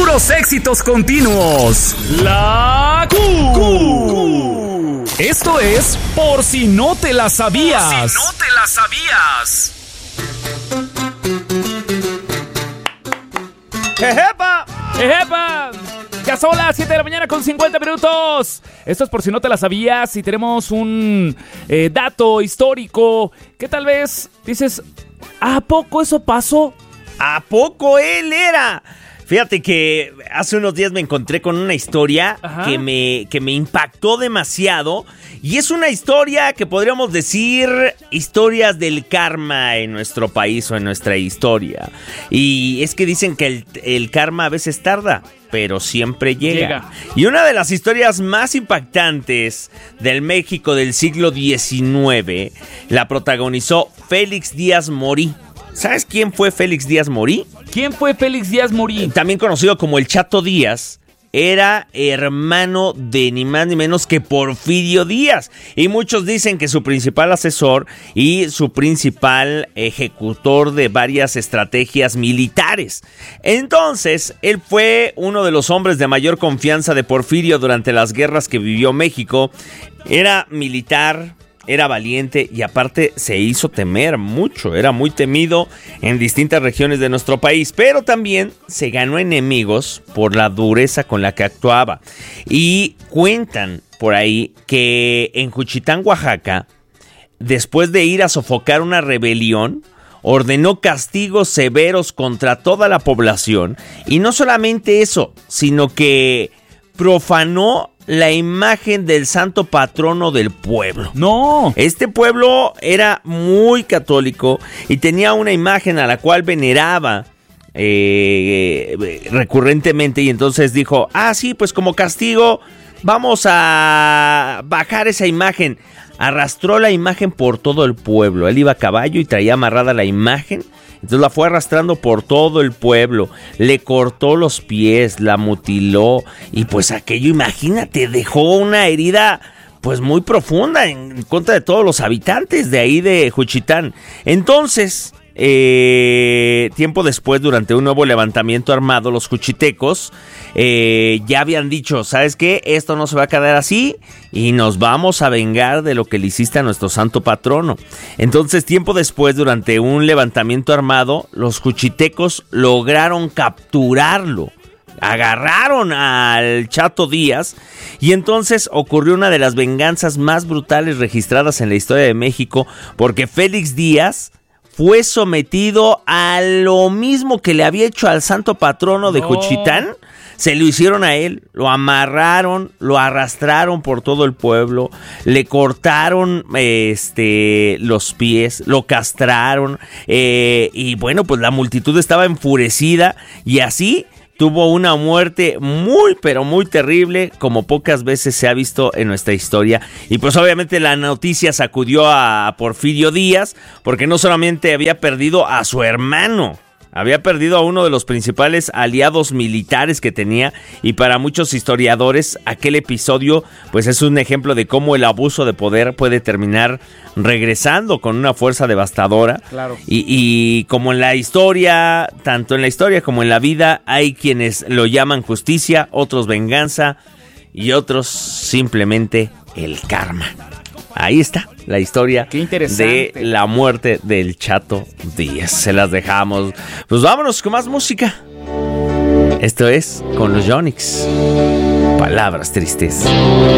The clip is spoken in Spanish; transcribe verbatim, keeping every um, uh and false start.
puros éxitos continuos. La Q. Q. Esto es Por Si No Te La Sabías. Por Si No Te La Sabías. ¡Jejepa! ¡Jejepa! Ya son las siete de la mañana con cincuenta minutos. Esto es Por Si No Te La Sabías. Y tenemos un eh, dato histórico que tal vez dices, ¿a poco eso pasó? ¿A poco él era? Fíjate que hace unos días me encontré con una historia que me, que me impactó demasiado. Y es una historia que podríamos decir historias del karma en nuestro país o en nuestra historia. Y es que dicen que el, el karma a veces tarda, pero siempre llega. llega. Y una de las historias más impactantes del México del siglo diecinueve la protagonizó Félix Díaz Morí. ¿Sabes quién fue Félix Díaz Morí? ¿Quién fue Félix Díaz Morí? También conocido como el Chato Díaz. Era hermano de ni más ni menos que Porfirio Díaz. Y muchos dicen que su principal asesor y su principal ejecutor de varias estrategias militares. Entonces, él fue uno de los hombres de mayor confianza de Porfirio durante las guerras que vivió México. Era militar, era valiente y aparte se hizo temer mucho, era muy temido en distintas regiones de nuestro país, pero también se ganó enemigos por la dureza con la que actuaba. Y cuentan por ahí que en Juchitán, Oaxaca, después de ir a sofocar una rebelión, ordenó castigos severos contra toda la población. Y no solamente eso, sino que profanó la imagen del santo patrono del pueblo. ¡No! Este pueblo era muy católico y tenía una imagen a la cual veneraba eh, recurrentemente. Y entonces dijo, ah, sí, pues como castigo vamos a bajar esa imagen. Arrastró la imagen por todo el pueblo. Él iba a caballo y traía amarrada la imagen. Entonces la fue arrastrando por todo el pueblo, le cortó los pies, la mutiló y pues aquello, imagínate, dejó una herida pues muy profunda en contra de todos los habitantes de ahí de Juchitán. Entonces, eh, tiempo después, durante un nuevo levantamiento armado, los juchitecos eh, ya habían dicho, ¿sabes qué? Esto no se va a quedar así y nos vamos a vengar de lo que le hiciste a nuestro santo patrono. Entonces, tiempo después, durante un levantamiento armado, los juchitecos lograron capturarlo. Agarraron al Chato Díaz y entonces ocurrió una de las venganzas más brutales registradas en la historia de México, porque Félix Díaz fue sometido a lo mismo que le había hecho al santo patrono de no. Juchitán. Se lo hicieron a él, lo amarraron, lo arrastraron por todo el pueblo, le cortaron este, los pies, lo castraron eh, y bueno, pues la multitud estaba enfurecida y así tuvo una muerte muy, pero muy terrible, como pocas veces se ha visto en nuestra historia. Y pues obviamente la noticia sacudió a Porfirio Díaz, porque no solamente había perdido a su hermano, había perdido a uno de los principales aliados militares que tenía, y para muchos historiadores aquel episodio pues es un ejemplo de cómo el abuso de poder puede terminar regresando con una fuerza devastadora. Claro. Y, y como en la historia, tanto en la historia como en la vida, hay quienes lo llaman justicia, otros venganza y otros simplemente el karma. Ahí está la historia de la muerte del Chato Díaz. Se las dejamos. Pues vámonos con más música. Esto es con los Yonix. Palabras tristes.